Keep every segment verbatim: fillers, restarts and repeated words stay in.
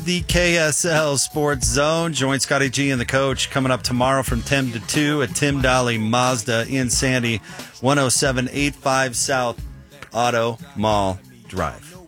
the K S L Sports Zone. Join Scotty G and the coach coming up tomorrow from ten to two at Tim Dahle Mazda in Sandy, one oh seven eighty-five South Auto Mall Drive.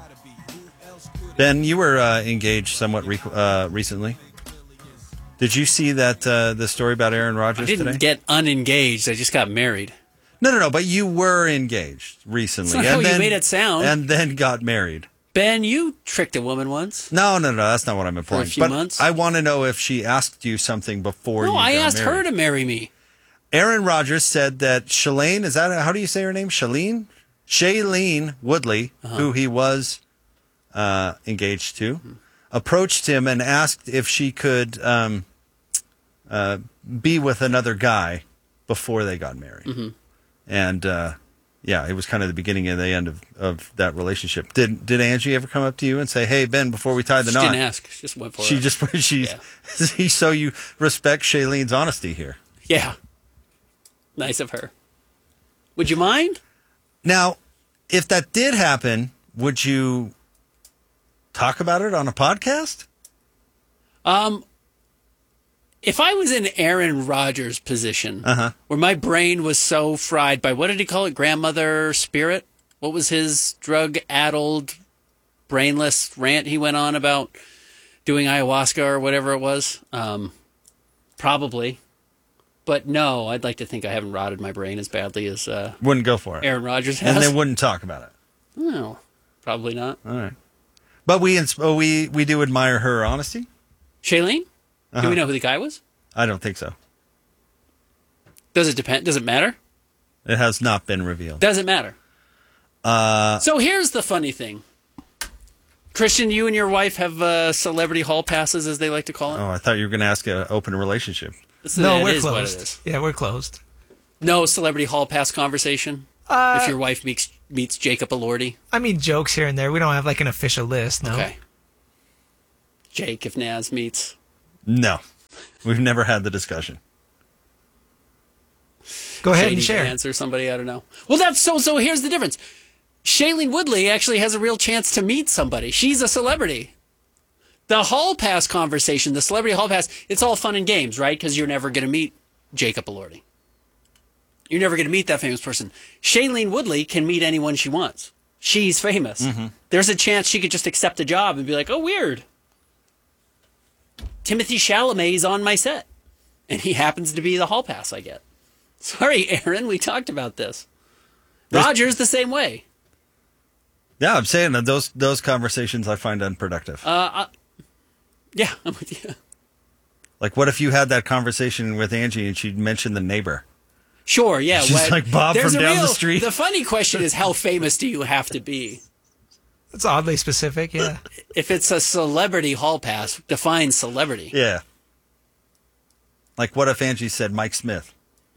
Ben, you were uh, engaged somewhat re- uh, recently. Did you see that uh, the story about Aaron Rodgers I didn't today? get unengaged. I just got married. No, no, no, but you were engaged recently. That's not how you made it sound. And then got married. Ben, you tricked a woman once. No, no, no, that's not what I'm implying. For a few but months? I want to know if she asked you something before No, you got I married. asked her to marry me. Aaron Rodgers said that Shailene, is that, how do you say her name? Shailene? Shailene Woodley, uh-huh. who he was uh, engaged to, mm-hmm. approached him and asked if she could um, uh, be with another guy before they got married. Mm-hmm. And, uh, yeah, it was kind of the beginning and the end of, of that relationship. Did did Angie ever come up to you and say, hey, Ben, before we tie the she knot? She didn't ask. She just went for she it. Just, she's, yeah. So you respect Shailene's honesty here. Yeah. Nice of her. Would you mind? Now, if that did happen, would you talk about it on a podcast? Um... If I was in Aaron Rodgers' position, uh-huh. where my brain was so fried by, what did he call it, grandmother spirit? What was his drug-addled, brainless rant he went on about doing ayahuasca or whatever it was? Um, probably. But no, I'd like to think I haven't rotted my brain as badly as uh, wouldn't go for it. Aaron Rodgers has. And they wouldn't talk about it. No, probably not. All right. But we we we do admire her honesty. Shailene? Uh-huh. Do we know who the guy was? I don't think so. Does it depend? Does it matter? It has not been revealed. Does it matter? Uh, so here's the funny thing. Christian, you and your wife have uh, celebrity hall passes, as they like to call it. Oh, I thought you were going to ask an open relationship. So no, it we're is closed. What it is. Yeah, we're closed. No celebrity hall pass conversation? Uh, if your wife meets, meets Jacob Elordi? I mean, jokes here and there. We don't have like an official list, no. Okay. Jake, if Naz meets? No. We've never had the discussion. Go ahead Shady and share. Answer somebody, I don't know. Well, that's so. So here's the difference. Shailene Woodley actually has a real chance to meet somebody. She's a celebrity. The hall pass conversation, the celebrity hall pass, it's all fun and games, right? Because you're never going to meet Jacob Elordi. You're never going to meet that famous person. Shailene Woodley can meet anyone she wants. She's famous. Mm-hmm. There's a chance she could just accept a job and be like, oh, weird. Timothy Chalamet's on my set, and he happens to be the hall pass I get. Sorry, Aaron, we talked about this. Rodgers the same way. Yeah, I'm saying that those those conversations I find unproductive. Uh, uh, yeah, I'm with you. Like, what if you had that conversation with Angie and she mentioned the neighbor? Sure, yeah. She's what, like Bob from down real, the street. The funny question is, how famous do you have to be? It's oddly specific, yeah. If it's a celebrity hall pass, define celebrity. Yeah. Like, what if Angie said Mike Smith?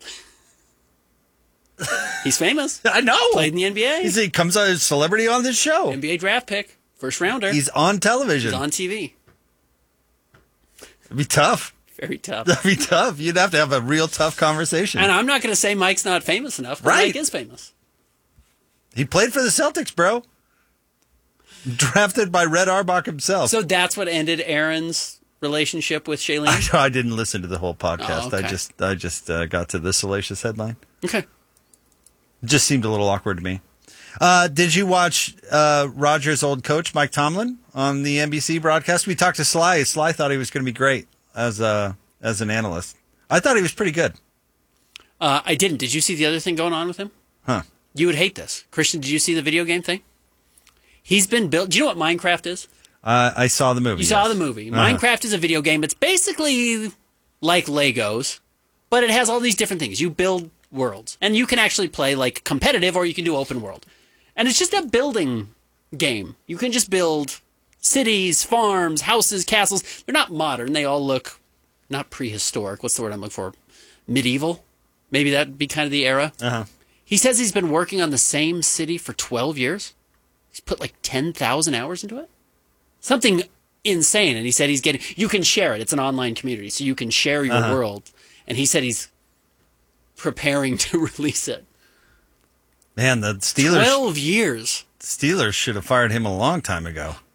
He's famous. I know. Played in the N B A. He's, he comes out as a celebrity on this show. N B A draft pick. First rounder. He's on television. He's on T V. It'd be tough. Very tough. That'd be tough. You'd have to have a real tough conversation. And I'm not going to say Mike's not famous enough, but right. Mike is famous. He played for the Celtics, bro. Drafted by Red Auerbach himself. So that's what ended Aaron's relationship with Shailene? I, I didn't listen to the whole podcast. Oh, okay. I just I just uh, got to the salacious headline. Okay. It just seemed a little awkward to me. Uh, did you watch uh, Rodgers' old coach, Mike Tomlin, on the N B C broadcast? We talked to Sly. Sly thought he was going to be great as a, as an analyst. I thought he was pretty good. Uh, I didn't. Did you see the other thing going on with him? Huh. You would hate this. Christian, did you see the video game thing? He's been built. Do you know what Minecraft is? Uh, I saw the movie. You yes. saw the movie. Uh-huh. Minecraft is a video game. It's basically like Legos, but it has all these different things. You build worlds, and you can actually play like competitive, or you can do open world. And it's just a building game. You can just build cities, farms, houses, castles. They're not modern. They all look not prehistoric. What's the word I'm looking for? Medieval? Maybe that'd be kind of the era. Uh-huh. He says he's been working on the same city for twelve years. He's put like ten thousand hours into it. Something insane. And he said he's getting, you can share it. It's an online community, so you can share your uh-huh. world. And he said he's preparing to release it. Man, the Steelers. twelve years. Steelers should have fired him a long time ago.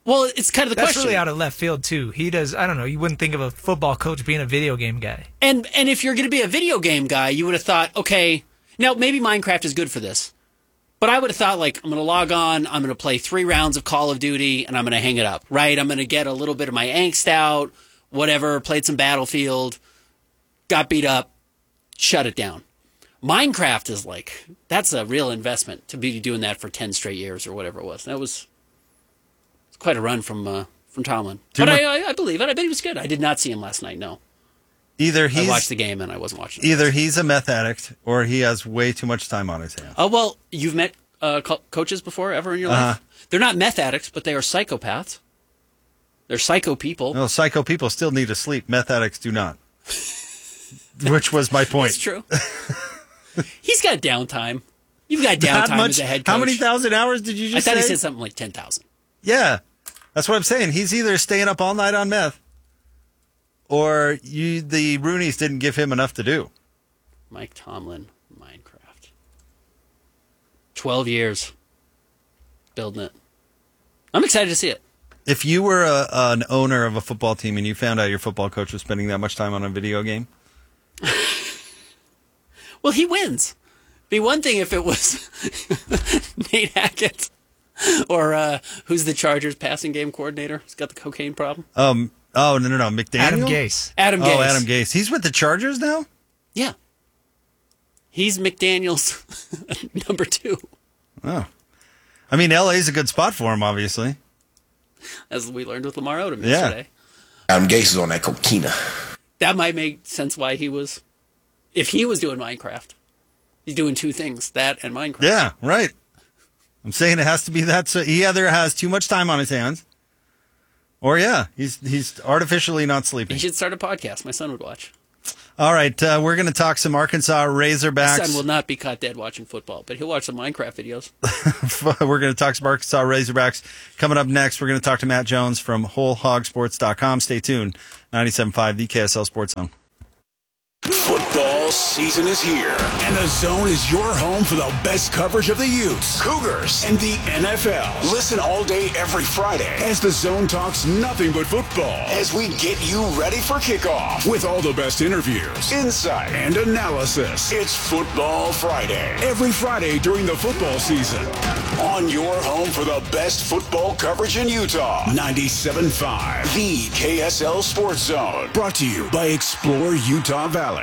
Well, it's kind of the That's question. really out of left field too. He does. I don't know. You wouldn't think of a football coach being a video game guy. And and if you're going to be a video game guy, you would have thought, okay, now maybe Minecraft is good for this. But I would have thought, like, I'm going to log on, I'm going to play three rounds of Call of Duty, and I'm going to hang it up, right? I'm going to get a little bit of my angst out, whatever, played some Battlefield, got beat up, shut it down. Minecraft is like, that's a real investment to be doing that for ten straight years or whatever it was. That was quite a run from uh, from Tomlin. Too but much- I, I, I believe it. I bet he was good. I did not see him last night, no. Either I he's watched the game and I wasn't watching it. either he's a meth addict or he has way too much time on his hands. Oh, well, you've met uh, co- coaches before ever in your Uh-huh. life? They're not meth addicts, but they are psychopaths. They're psycho people. No, psycho people still need to sleep. Meth addicts do not. Which was my point. That's true. He's got downtime. You've got That downtime much- as a head coach. How many thousand hours did you I just thought say? he said something like ten thousand. Yeah, that's what I'm saying. He's either staying up all night on meth, or you, the Roonies didn't give him enough to do. Mike Tomlin, Minecraft. twelve years building it. I'm excited to see it. If you were a, an owner of a football team and you found out your football coach was spending that much time on a video game, Well, he wins. Be one thing if it was Nate Hackett or uh, who's the Chargers passing game coordinator? He's got the cocaine problem. um, oh no no no, McDaniel, Adam Gase. Adam Gase. Oh, Adam Gase. He's with the Chargers now. Yeah. He's McDaniel's number two, Oh, I mean, L A's a good spot for him, obviously. as we learned with Lamar Odom Yeah. yesterday. Adam Gase is on that coquina. That might make sense why he was, if he was doing Minecraft, he's doing two things, that and Minecraft. Yeah, right. I'm saying it has to be that. So he either has too much time on his hands, or yeah, he's he's artificially not He sleeping. should start a podcast. My son would watch. All right, uh, we're going to talk some Arkansas My Razorbacks. son will not be caught dead watching football, but he'll watch some Minecraft videos. We're going to talk some Arkansas Razorbacks. Coming up next, we're going to talk to Matt Jones from whole hog sports dot com. Stay tuned. ninety-seven point five, the K S L Sports Zone. Football season is here, and the Zone is your home for the best coverage of the Utes, Cougars, and the N F L. Listen all day, every Friday, as the Zone talks nothing but football, as we get you ready for kickoff with all the best interviews, insight, and analysis. It's Football Friday, every Friday during the football season, on your home for the best football coverage in Utah. ninety-seven point five, the K S L Sports Zone, brought to you by Explore Utah Valley.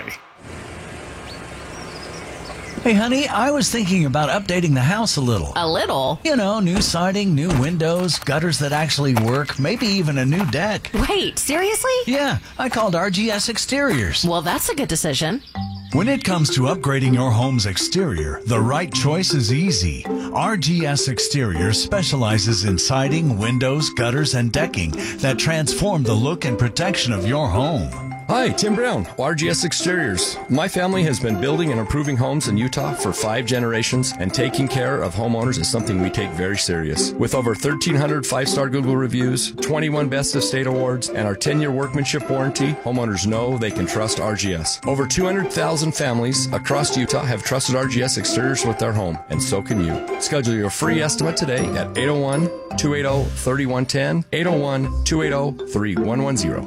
Hey, honey, I was thinking about updating the house a little. A little? You know, new siding, new windows, gutters that actually work, maybe even a new deck. Wait, seriously? Yeah, I called R G S Exteriors. Well, that's a good decision. When it comes to upgrading your home's exterior, the right choice is easy. R G S Exteriors specializes in siding, windows, gutters, and decking that transform the look and protection of your home. Hi, Tim Brown, R G S Exteriors. My family has been building and improving homes in Utah for five generations, and taking care of homeowners is something we take very serious. With over thirteen hundred five-star Google reviews, twenty-one Best of State awards, and our ten-year workmanship warranty, homeowners know they can trust R G S. Over two hundred thousand families across Utah have trusted R G S Exteriors with their home, and so can you. Schedule your free estimate today at eight oh one, two eight oh, three one one zero, eight oh one, two eight oh, three one one zero.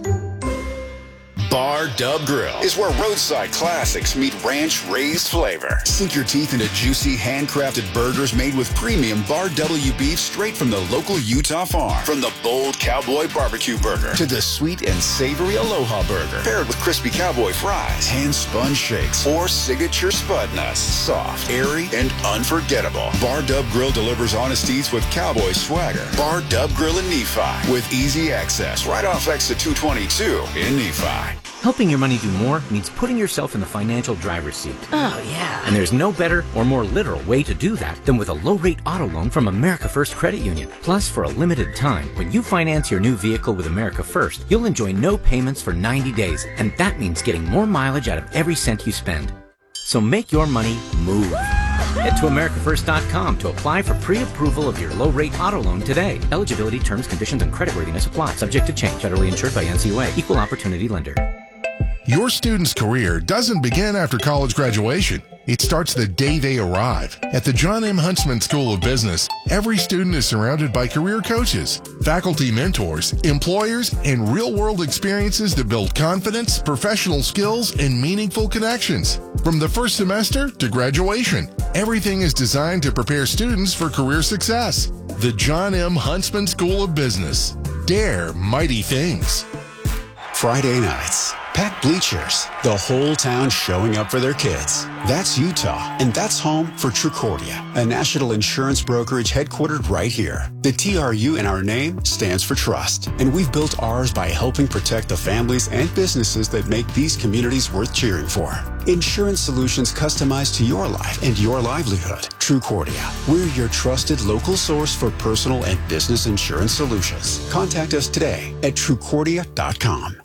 Bar Dub Grill is where roadside classics meet ranch-raised flavor. Sink your teeth into juicy, handcrafted burgers made with premium Bar W beef straight from the local Utah farm. From the bold cowboy barbecue burger to the sweet and savory Aloha burger, paired with crispy cowboy fries, hand-spun shakes, or signature spud nuts. Soft, airy, and unforgettable. Bar Dub Grill delivers honest eats with cowboy swagger. Bar Dub Grill in Nephi with easy access right off exit two twenty-two in Nephi. Helping your money do more means putting yourself in the financial driver's seat. Oh, yeah. And there's no better or more literal way to do that than with a low-rate auto loan from America First Credit Union. Plus, for a limited time, when you finance your new vehicle with America First, you'll enjoy no payments for ninety days, and that means getting more mileage out of every cent you spend. So make your money move. Head to America First dot com to apply for pre-approval of your low-rate auto loan today. Eligibility, terms, conditions, and creditworthiness apply. Subject to change. Federally insured by N C U A. Equal opportunity lender. Your student's career doesn't begin after college graduation. It starts the day they arrive. At the John M. Huntsman School of Business, every student is surrounded by career coaches, faculty mentors, employers, and real-world experiences to build confidence, professional skills, and meaningful connections. From the first semester to graduation, everything is designed to prepare students for career success. The John M. Huntsman School of Business. Dare mighty things. Friday nights, packed bleachers, the whole town showing up for their kids. That's Utah, and that's home for Trucordia, a national insurance brokerage headquartered right here. The T R U in our name stands for trust, and we've built ours by helping protect the families and businesses that make these communities worth cheering for. Insurance solutions customized to your life and your livelihood. Trucordia, we're your trusted local source for personal and business insurance solutions. Contact us today at Trucordia dot com.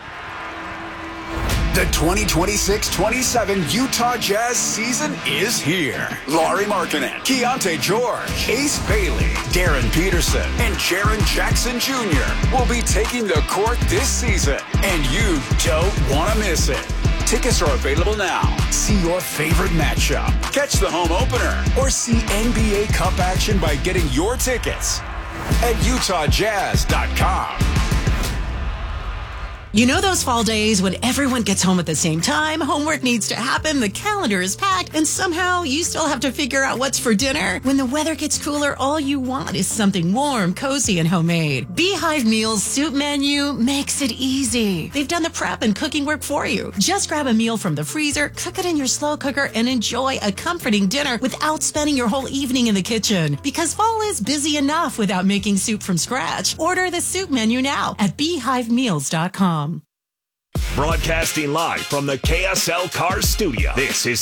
The twenty twenty-six twenty-seven Utah Jazz season is here. Laurie Markkinen, Keontae George, Ace Bailey, Darren Peterson, and Jaren Jackson Junior will be taking the court this season, and you don't want to miss it. Tickets are available now. See your favorite matchup, catch the home opener, or see N B A Cup action by getting your tickets at Utah Jazz dot com. You know those fall days when everyone gets home at the same time, homework needs to happen, the calendar is packed, and somehow you still have to figure out what's for dinner? When the weather gets cooler, all you want is something warm, cozy, and homemade. Beehive Meals Soup Menu makes it easy. They've done the prep and cooking work for you. Just grab a meal from the freezer, cook it in your slow cooker, and enjoy a comforting dinner without spending your whole evening in the kitchen. Because fall is busy enough without making soup from scratch. Order the soup menu now at beehive meals dot com. Broadcasting live from the K S L Cars studio, this is